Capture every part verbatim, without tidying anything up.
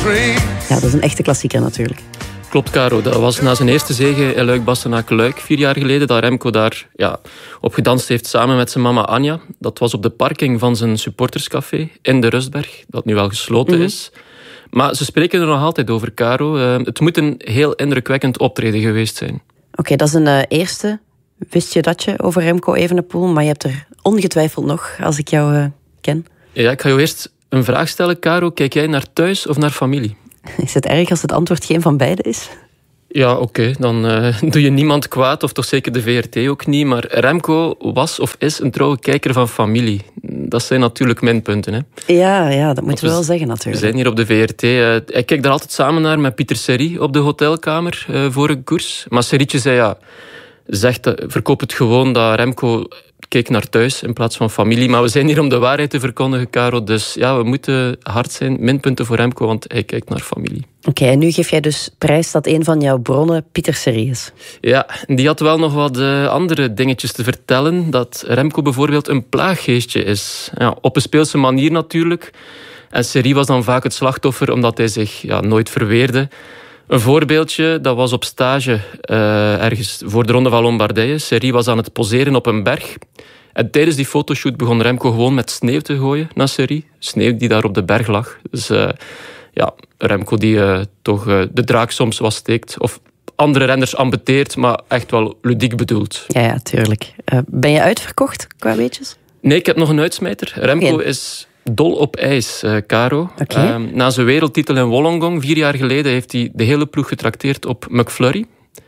Ja, dat is een echte klassieker natuurlijk. Klopt, Caro. Dat was na zijn eerste zege in Luik-Bastenaken-Luik vier jaar geleden dat Remco daar ja, op gedanst heeft samen met zijn mama Anja. Dat was op de parking van zijn supporterscafé in de Rustberg, dat nu wel gesloten mm-hmm. is. Maar ze spreken er nog altijd over, Caro. Uh, het moet een heel indrukwekkend optreden geweest zijn. Oké, okay, dat is een uh, eerste. Wist je dat je over Remco Evenepoel? Maar je hebt er ongetwijfeld nog, als ik jou uh, ken. Ja, ik ga jou eerst een vraag stellen, Caro. Kijk jij naar thuis of naar familie? Is het erg als het antwoord geen van beide is? Ja, oké. Okay. Dan uh, doe je niemand kwaad, of toch zeker de V R T ook niet. Maar Remco was of is een trouwe kijker van familie. Dat zijn natuurlijk minpunten, hè? Ja, ja, dat moeten we, we wel zeggen natuurlijk. We zijn hier op de V R T. Uh, ik kijk daar altijd samen naar met Pieter Serry op de hotelkamer uh, voor een koers. Maar Serrietje zei, ja, zegt, uh, verkoop het gewoon dat Remco keek naar thuis in plaats van familie. Maar we zijn hier om de waarheid te verkondigen, Caro. Dus ja, we moeten hard zijn. Minpunten voor Remco, want hij kijkt naar familie. Oké, okay, en nu geef jij dus prijs dat een van jouw bronnen Pieter Serry is. Ja, die had wel nog wat uh, andere dingetjes te vertellen. Dat Remco bijvoorbeeld een plaaggeestje is. Ja, op een speelse manier natuurlijk. En Serry was dan vaak het slachtoffer omdat hij zich ja, nooit verweerde. Een voorbeeldje, dat was op stage uh, ergens voor de Ronde van Lombardije. Serry was aan het poseren op een berg. En tijdens die fotoshoot begon Remco gewoon met sneeuw te gooien naar Serry. Sneeuw die daar op de berg lag. Dus uh, ja, Remco die uh, toch uh, de draak soms wat steekt. Of andere renners ambeteert, maar echt wel ludiek bedoeld. Ja, ja, tuurlijk. Uh, ben je uitverkocht qua weetjes? Nee, ik heb nog een uitsmijter. Remco okay. is dol op ijs, uh, Caro. Okay. Uh, na zijn wereldtitel in Wollongong, vier jaar geleden, heeft hij de hele ploeg getrakteerd op McFlurry.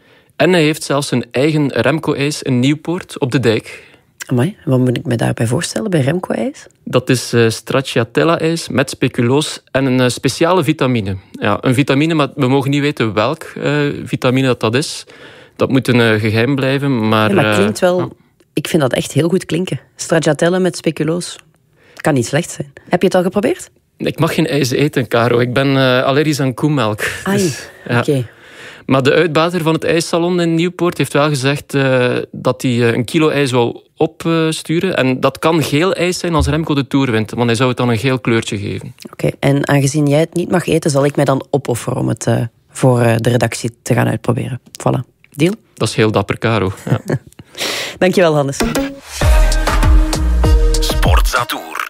En hij heeft zelfs een eigen Remco-ijs in Nieuwpoort op de dijk. Amai, wat moet ik me daarbij voorstellen bij Remco-ijs? Dat is uh, stracciatella-ijs met speculoos en een uh, speciale vitamine. Ja, een vitamine, maar we mogen niet weten welk uh, vitamine dat, dat is. Dat moet een uh, geheim blijven. Maar, ja, maar het klinkt wel... Uh, ik vind dat echt heel goed klinken. Stracciatella met speculoos. Kan niet slecht zijn. Heb je het al geprobeerd? Ik mag geen ijs eten, Caro. Ik ben uh, allergisch aan koemelk. Ai, dus, ja. oké. Okay. Maar de uitbater van het ijssalon in Nieuwpoort heeft wel gezegd uh, dat hij uh, een kilo ijs wil opsturen. Uh, en dat kan geel ijs zijn als Remco de Tour wint. Want hij zou het dan een geel kleurtje geven. Oké, okay. En aangezien jij het niet mag eten, zal ik mij dan opofferen om het uh, voor uh, de redactie te gaan uitproberen. Voilà. Deal? Dat is heel dapper, Caro. Ja. Dankjewel, Hannes. Sportza Tour.